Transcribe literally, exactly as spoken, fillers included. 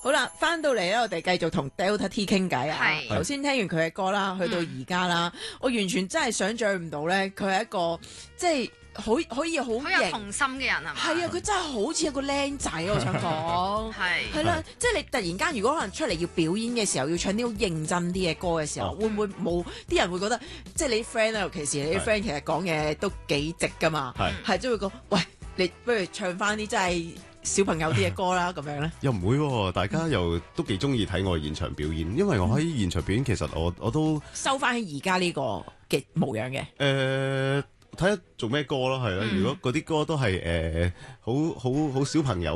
好啦，翻到嚟咧，我哋繼續同 Delta T 傾偈啊。 係頭先聽完佢嘅歌啦，去到而家啦， 嗯、 我完全真係想像唔到咧，佢係一個即係好可以好好有童心嘅人係嘛？ 係啊，佢真係好似一個僆仔，我想講係係啦，即係你突然間如果可能出嚟要表演嘅時候，要唱啲好認真啲嘅歌嘅時候， 哦、 會唔會冇啲人會覺得，即係你啲 friend 咧，尤其是你啲 friend 其實講嘢都幾直噶嘛，係即係會講，喂，你不如唱翻啲真係小朋友啲嘅歌啦，咁樣咧又唔會喎，大家又都幾中意睇我現場表演，因為我喺現場表演其實我我都收翻喺而家呢個嘅模樣嘅。誒、 呃，睇下做咩歌咯，係啦。嗯、如果嗰啲歌都係誒好好好小朋友。